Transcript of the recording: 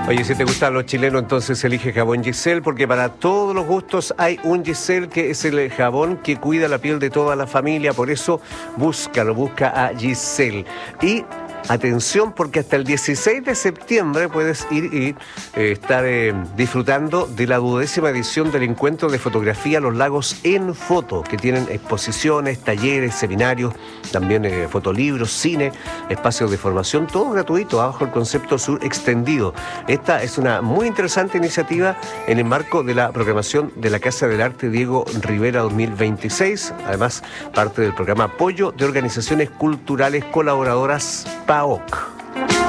Oye, si te gustan los chilenos, entonces elige jabón Giselle, porque para todos los gustos hay un Giselle que es el jabón que cuida la piel de toda la familia. Por eso busca a Giselle. Y atención, porque hasta el 16 de septiembre puedes ir y estar disfrutando de la 12ª edición del encuentro de fotografía Los Lagos en Foto, que tienen exposiciones, talleres, seminarios, también fotolibros, cine, espacios de formación, todo gratuito, bajo el concepto Sur Extendido. Esta es una muy interesante iniciativa en el marco de la programación de la Casa del Arte Diego Rivera 2026, además parte del programa Apoyo de Organizaciones Culturales Colaboradoras PAOC.